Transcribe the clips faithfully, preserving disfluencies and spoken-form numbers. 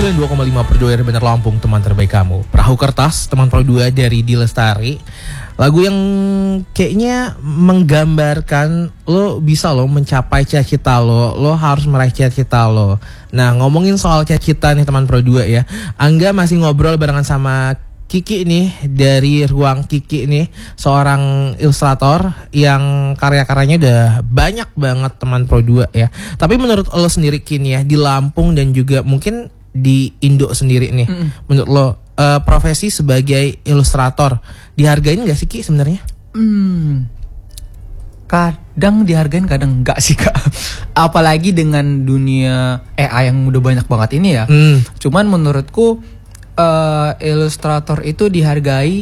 sembilan puluh dua koma lima per dua R Bener Lampung, teman terbaik kamu. Perahu Kertas, teman pro dua dari D Lestari. Lagu yang kayaknya menggambarkan lo bisa lo mencapai cita-cita lo, lo harus meraih cita-cita lo. Nah, ngomongin soal cita-cita nih teman pro dua ya. Angga masih ngobrol barengan sama Kiki nih dari Ruang Kiki nih, seorang ilustrator yang karya-karyanya udah banyak banget teman pro dua ya. Tapi menurut lo sendiri Kini ya, di Lampung dan juga mungkin di Indo sendiri nih, mm. menurut lo uh, profesi sebagai ilustrator dihargain gak sih Ki sebenarnya? Hmm, kadang dihargain, kadang enggak sih Kak. Apalagi dengan dunia A I yang udah banyak banget ini ya. Mm. Cuman menurutku Uh, ilustrator itu dihargai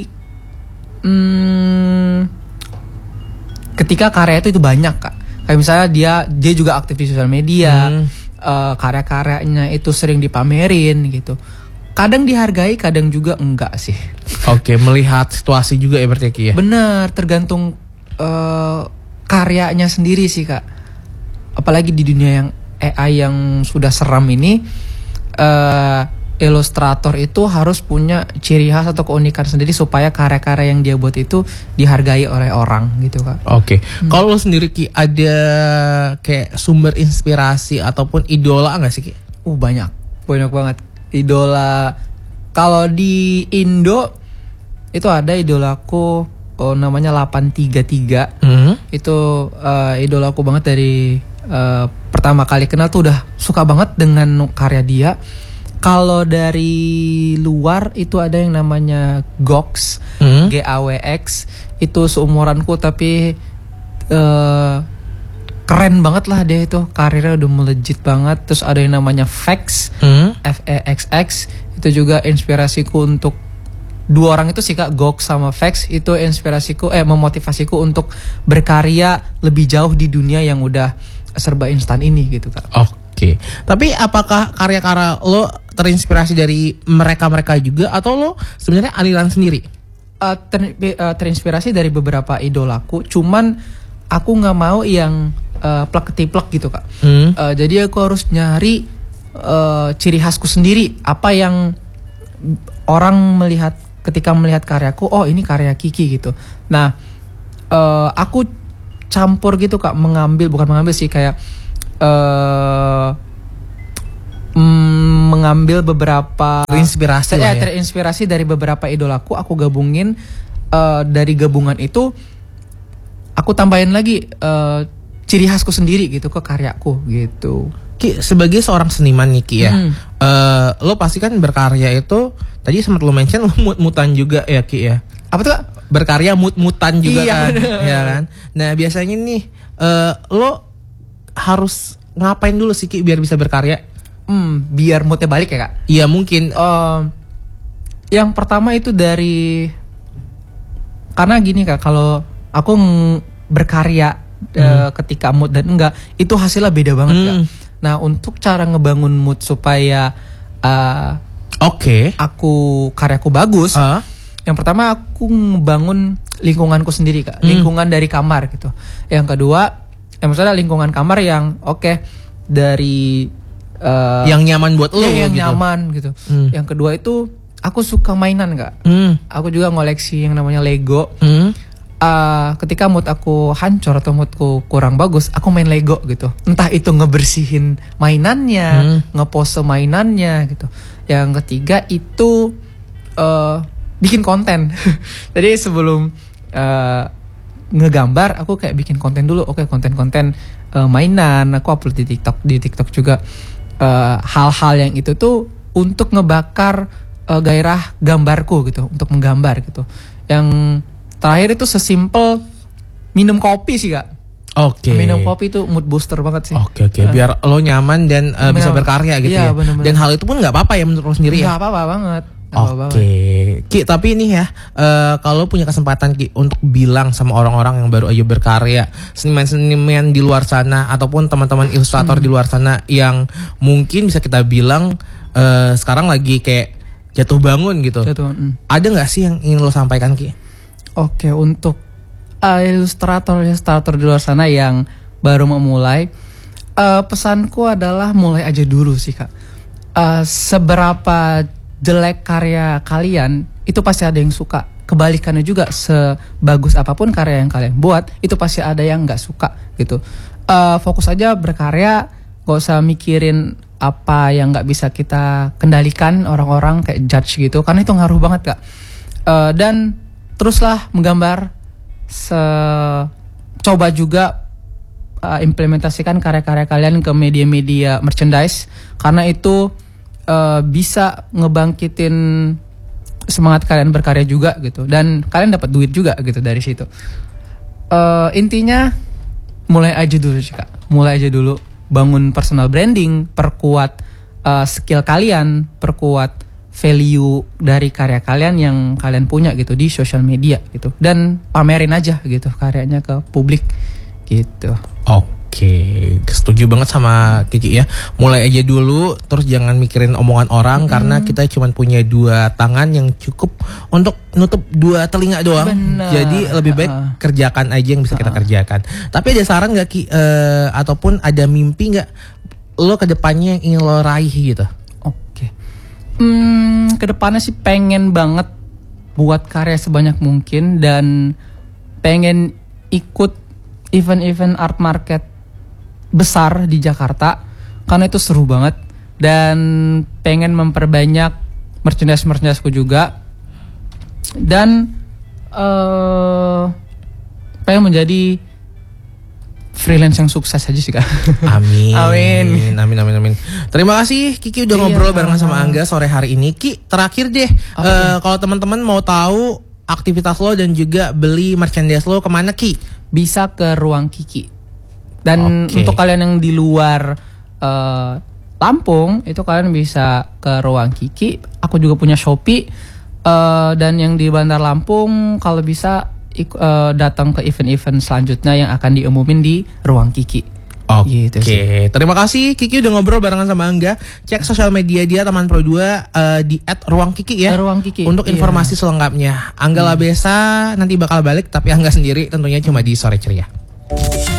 hmm, ketika karya itu itu banyak Kak. Kayak misalnya dia dia juga aktif di sosial media, hmm. uh, karya-karyanya itu sering dipamerin gitu. Kadang dihargai, kadang juga enggak sih. Oke, melihat situasi juga ya berarti Ki ya. Bener, tergantung uh, karyanya sendiri sih Kak. Apalagi di dunia yang A I yang sudah seram ini. Uh, Ilustrator itu harus punya ciri khas atau keunikan sendiri supaya karya-karya yang dia buat itu dihargai oleh orang gitu Kak. Oke, okay. hmm. Kalau lo sendiri Ki ada kayak sumber inspirasi ataupun idola nggak sih Ki? Uh banyak, banyak banget idola. Kalau di Indo itu ada idolaku, oh, namanya delapan tiga tiga. hmm. Itu uh, idolaku banget dari uh, pertama kali kenal tuh udah suka banget dengan karya dia. Kalau dari luar itu ada yang namanya Gox, hmm? G A W X. Itu seumuranku tapi uh, keren banget lah dia itu. Karirnya udah melejit banget. Terus ada yang namanya Vex, hmm? F E X X. Itu juga inspirasiku untuk dua orang itu sih Kak, Gox sama Vex. Itu inspirasiku, eh memotivasiku untuk berkarya lebih jauh di dunia yang udah serba instan ini gitu Kak. Oke. Oke, tapi apakah karya-karya lo terinspirasi dari mereka-mereka juga atau lo sebenarnya aliran sendiri? Uh, ter, uh, terinspirasi dari beberapa idolaku, cuman aku nggak mau yang uh, plek ketiplek gitu Kak. Hmm. Uh, jadi aku harus nyari uh, ciri khasku sendiri, apa yang orang melihat ketika melihat karyaku, oh ini karya Kiki gitu. Nah, uh, aku campur gitu Kak, mengambil bukan mengambil sih kayak Uh, mm, mengambil beberapa terinspirasi, ya, ya. terinspirasi dari beberapa idolaku, aku gabungin. Uh, dari gabungan itu aku tambahin lagi uh, ciri khasku sendiri gitu ke karyaku gitu. Ki, sebagai seorang seniman nih Ki ya, hmm. uh, lo pasti kan berkarya itu tadi sempat lo mention lo mut-mutan juga ya Ki ya. Apa tuh Kak? Berkarya mut-mutan juga iya, kan, ya kan. Nah biasanya nih uh, lo harus ngapain dulu sih Ki biar bisa berkarya? Hmm, biar moodnya balik ya Kak? Iya mungkin. Uh, yang pertama itu dari, karena gini Kak, kalau aku ng- berkarya hmm. uh, ketika mood dan enggak, itu hasilnya beda banget hmm. Kak. Nah untuk cara ngebangun mood supaya uh, oke, okay. aku karyaku bagus. Uh. Yang pertama aku ngebangun lingkunganku sendiri Kak, hmm. lingkungan dari kamar gitu. Yang kedua, ya maksudnya lingkungan kamar yang oke okay, dari uh, yang nyaman buat lo, ya, yang gitu. nyaman gitu. Hmm. Yang kedua itu aku suka mainan Kak. Hmm. Aku juga ngoleksi yang namanya Lego. Hmm. Uh, ketika mood aku hancur atau moodku kurang bagus, aku main Lego gitu. Entah itu ngebersihin mainannya, hmm. ngepose mainannya gitu. Yang ketiga itu uh, bikin konten. Jadi sebelum uh, ngegambar aku kayak bikin konten dulu. Oke, konten-konten uh, mainan aku upload di TikTok. Di TikTok juga uh, hal-hal yang itu tuh untuk ngebakar uh, gairah gambarku gitu, untuk menggambar gitu. Yang terakhir itu sesimpel minum kopi sih Kak. Oke. Okay. Minum kopi itu mood booster banget sih. Oke okay, oke. Okay. Biar uh, lo nyaman dan uh, bisa berkarya gitu iya, ya. Bener-bener. Dan hal itu pun nggak apa-apa ya menurut lo sendiri ya. Nggak apa-apa banget. Oke, okay. Ki, tapi ini ya, uh, kalau punya kesempatan Ki untuk bilang sama orang-orang yang baru aja berkarya, seniman-seniman di luar sana ataupun teman-teman ilustrator hmm. di luar sana yang mungkin bisa kita bilang uh, sekarang lagi kayak jatuh bangun gitu. Jatuh, hmm. Ada nggak sih yang ingin lo sampaikan Ki? Oke, okay, untuk uh, ilustrator-ilustrator di luar sana yang baru memulai, uh, pesanku adalah mulai aja dulu sih Kak. uh, seberapa jelek karya kalian itu pasti ada yang suka. Kebalikannya juga, sebagus apapun karya yang kalian buat itu pasti ada yang nggak suka gitu. Uh, fokus aja berkarya, gak usah mikirin apa yang nggak bisa kita kendalikan orang-orang kayak judge gitu, karena itu ngaruh banget kak. Uh, dan teruslah menggambar, se coba juga uh, implementasikan karya-karya kalian ke media-media merchandise, karena itu uh, bisa ngebangkitin semangat kalian berkarya juga gitu, dan kalian dapat duit juga gitu dari situ. Uh, intinya mulai aja dulu sih kak, mulai aja dulu, bangun personal branding, perkuat uh, skill kalian, perkuat value dari karya kalian yang kalian punya gitu di social media gitu, dan pamerin aja gitu karyanya ke publik gitu. Oke, setuju banget sama Kiki ya. Mulai aja dulu, terus jangan mikirin omongan orang, mm-hmm. karena kita cuma punya dua tangan yang cukup untuk nutup dua telinga doang. Bener. Jadi lebih baik uh. kerjakan aja yang bisa uh. kita kerjakan. Tapi ada saran nggak Ki, uh, ataupun ada mimpi nggak lo kedepannya yang ingin lo raih gitu? Oke, hmm, kedepannya sih pengen banget buat karya sebanyak mungkin, dan pengen ikut event-event art market besar di Jakarta, karena itu seru banget, dan pengen memperbanyak merchandise-merchandiseku juga, dan uh, pengen menjadi freelance yang sukses aja sih kak. Amin. Amin. Amin amin amin. Terima kasih Kiki udah iya, ngobrol barengan sama Angga sore hari ini. Ki, terakhir deh, uh, kalau teman-teman mau tahu aktivitas lo dan juga beli merchandise lo kemana Ki? Bisa ke Ruang Kiki. Dan okay. untuk kalian yang di luar uh, Lampung, itu kalian bisa ke Ruang Kiki. Aku juga punya Shopee. Uh, dan yang di Bandar Lampung, kalau bisa ik- uh, datang ke event-event selanjutnya yang akan diumumin di Ruang Kiki. Oke, okay. gitu terima kasih Kiki udah ngobrol barengan sama Angga. Cek sosial media dia Taman Pro dua uh, di et ruang kiki ya. Ruang Kiki. Untuk informasi iya. selengkapnya. Angga hmm. Labesa nanti bakal balik, tapi Angga sendiri tentunya cuma di Sore Ceria.